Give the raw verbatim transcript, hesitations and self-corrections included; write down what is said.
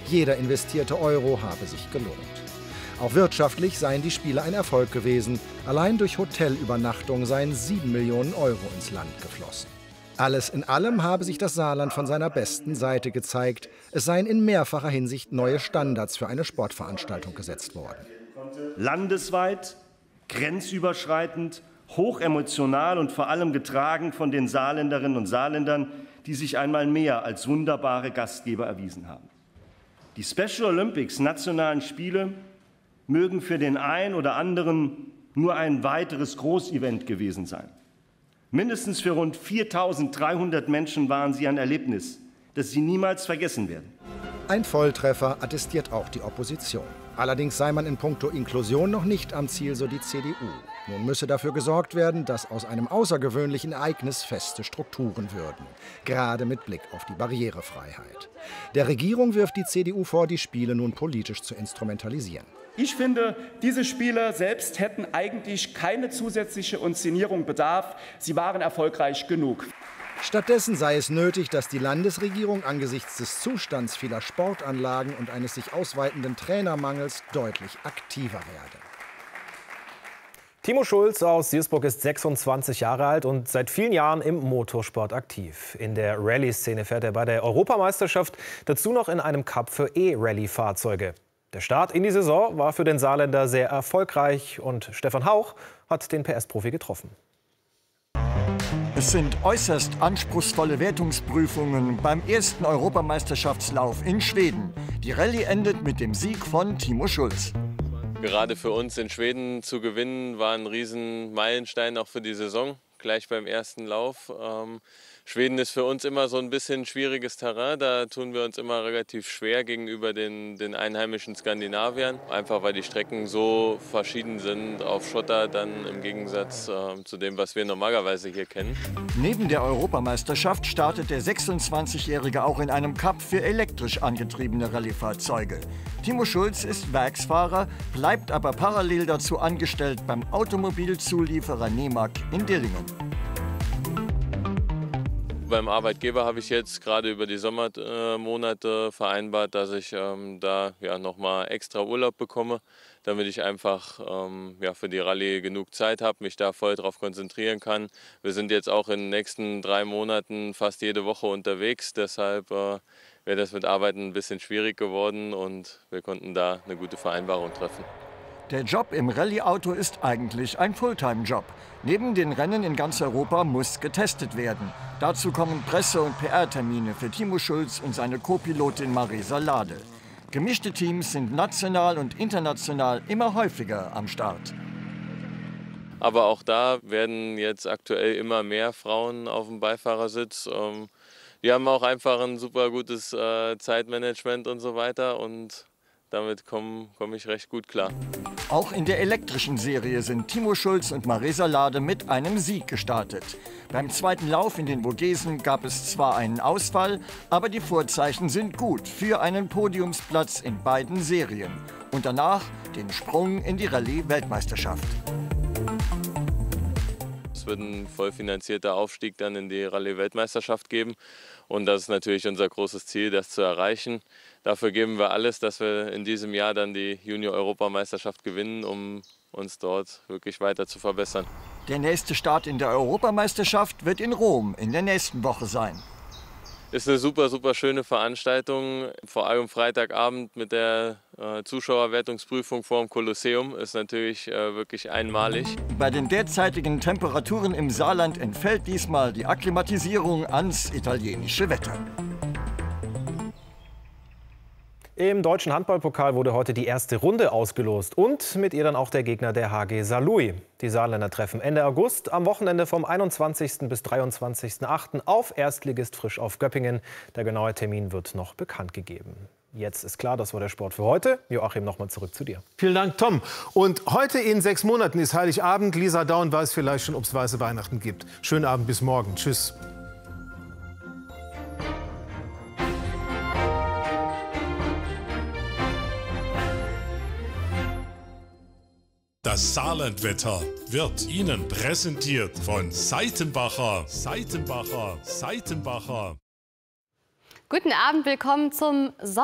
Jeder investierte Euro habe sich gelohnt. Auch wirtschaftlich seien die Spiele ein Erfolg gewesen. Allein durch Hotelübernachtung seien sieben Millionen Euro ins Land geflossen. Alles in allem habe sich das Saarland von seiner besten Seite gezeigt. Es seien in mehrfacher Hinsicht neue Standards für eine Sportveranstaltung gesetzt worden. Landesweit, grenzüberschreitend, hochemotional und vor allem getragen von den Saarländerinnen und Saarländern, die sich einmal mehr als wunderbare Gastgeber erwiesen haben. Die Special Olympics nationalen Spiele mögen für den einen oder anderen nur ein weiteres Großevent gewesen sein. Mindestens für rund viertausenddreihundert Menschen waren sie ein Erlebnis, das sie niemals vergessen werden. Ein Volltreffer attestiert auch die Opposition. Allerdings sei man in puncto Inklusion noch nicht am Ziel, so die C D U. Nun müsse dafür gesorgt werden, dass aus einem außergewöhnlichen Ereignis feste Strukturen würden. Gerade mit Blick auf die Barrierefreiheit. Der Regierung wirft die C D U vor, die Spiele nun politisch zu instrumentalisieren. Ich finde, diese Spiele selbst hätten eigentlich keine zusätzliche Inszenierung bedarf. Sie waren erfolgreich genug. Stattdessen sei es nötig, dass die Landesregierung angesichts des Zustands vieler Sportanlagen und eines sich ausweitenden Trainermangels deutlich aktiver werde. Timo Schulz aus Siersburg ist sechsundzwanzig Jahre alt und seit vielen Jahren im Motorsport aktiv. In der Rallye-Szene fährt er bei der Europameisterschaft, dazu noch in einem Cup für E-Rallye-Fahrzeuge. Der Start in die Saison war für den Saarländer sehr erfolgreich und Stefan Hauch hat den P S-Profi getroffen. Es sind äußerst anspruchsvolle Wertungsprüfungen beim ersten Europameisterschaftslauf in Schweden. Die Rallye endet mit dem Sieg von Timo Schulz. Gerade für uns in Schweden zu gewinnen, war ein riesen Meilenstein auch für die Saison, gleich beim ersten Lauf. Ähm, Schweden ist für uns immer so ein bisschen schwieriges Terrain, da tun wir uns immer relativ schwer gegenüber den, den einheimischen Skandinaviern. Einfach weil die Strecken so verschieden sind auf Schotter, dann im Gegensatz äh, zu dem, was wir normalerweise hier kennen. Neben der Europameisterschaft startet der sechsundzwanzigjährige auch in einem Cup für elektrisch angetriebene Rallyefahrzeuge. Timo Schulz ist Werksfahrer, bleibt aber parallel dazu angestellt beim Automobilzulieferer Nemak in Dillingen. Beim Arbeitgeber habe ich jetzt gerade über die Sommermonate vereinbart, dass ich ähm, da ja, noch mal extra Urlaub bekomme, damit ich einfach ähm, ja, für die Rallye genug Zeit habe, mich da voll drauf konzentrieren kann. Wir sind jetzt auch in den nächsten drei Monaten fast jede Woche unterwegs, deshalb äh, wäre das mit Arbeiten ein bisschen schwierig geworden und wir konnten da eine gute Vereinbarung treffen. Der Job im Rallye-Auto ist eigentlich ein Fulltime-Job. Neben den Rennen in ganz Europa muss getestet werden. Dazu kommen Presse- und P R-Termine für Timo Schulz und seine Co-Pilotin Marisa Lade. Gemischte Teams sind national und international immer häufiger am Start. Aber auch da werden jetzt aktuell immer mehr Frauen auf dem Beifahrersitz. Die haben auch einfach ein super gutes Zeitmanagement und so weiter und damit komme komm ich recht gut klar. Auch in der elektrischen Serie sind Timo Schulz und Marisa Lade mit einem Sieg gestartet. Beim zweiten Lauf in den Vogesen gab es zwar einen Ausfall, aber die Vorzeichen sind gut für einen Podiumsplatz in beiden Serien. Und danach den Sprung in die Rallye-Weltmeisterschaft. Es wird ein voll finanzierter Aufstieg dann in die Rallye-Weltmeisterschaft geben. Und das ist natürlich unser großes Ziel, das zu erreichen. Dafür geben wir alles, dass wir in diesem Jahr dann die Junior-Europameisterschaft gewinnen, um uns dort wirklich weiter zu verbessern. Der nächste Start in der Europameisterschaft wird in Rom in der nächsten Woche sein. Ist eine super, super schöne Veranstaltung. Vor allem Freitagabend mit der äh, Zuschauerwertungsprüfung vor dem Kolosseum ist natürlich äh, wirklich einmalig. Bei den derzeitigen Temperaturen im Saarland entfällt diesmal die Akklimatisierung ans italienische Wetter. Im deutschen Handballpokal wurde heute die erste Runde ausgelost und mit ihr dann auch der Gegner der H G Saarlouis. Die Saarländer treffen Ende August am Wochenende vom einundzwanzigsten bis dreiundzwanzigsten achten auf Erstligist Frisch auf Göppingen. Der genaue Termin wird noch bekannt gegeben. Jetzt ist klar, das war der Sport für heute. Joachim, nochmal zurück zu dir. Vielen Dank, Tom. Und heute in sechs Monaten ist Heiligabend. Lisa Daun weiß vielleicht schon, ob es weiße Weihnachten gibt. Schönen Abend, bis morgen. Tschüss. Das Saarlandwetter wird Ihnen präsentiert von Seitenbacher, Seitenbacher, Seitenbacher. Guten Abend, willkommen zum Sommer.